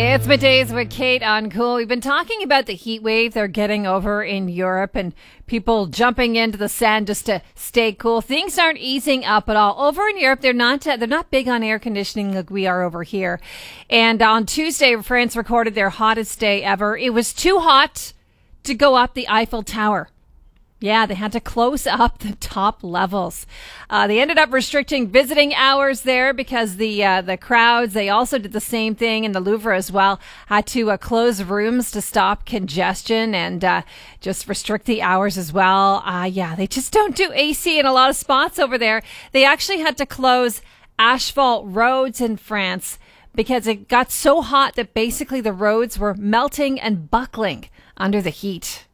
It's Middays with Kate on Cool. We've been talking about the heat wave they're getting over in Europe and people jumping into the sand just to stay cool. Things aren't easing up at all. Over in Europe, they're not big on air conditioning like we are over here. And on Tuesday, France recorded their hottest day ever. It was too hot to go up the Eiffel Tower. Yeah, they had to close up the top levels. They ended up restricting visiting hours there because the crowds, they also did the same thing in the Louvre as well, had to close rooms to stop congestion and just restrict the hours as well. Yeah, they just don't do AC in a lot of spots over there. They actually had to close asphalt roads in France because it got so hot that basically the roads were melting and buckling under the heat.